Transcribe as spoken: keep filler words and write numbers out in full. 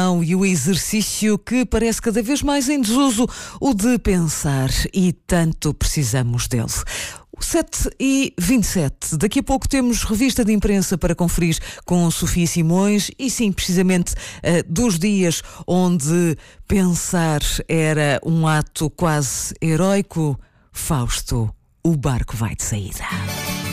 reflexão e o exercício que parece cada vez mais em desuso, o de pensar, e tanto precisamos dele. sete e vinte e sete. Daqui a pouco temos revista de imprensa para conferir com Sofia Simões e sim, precisamente uh, dos dias onde pensar era um ato quase heroico. Fausto, o barco vai de saída.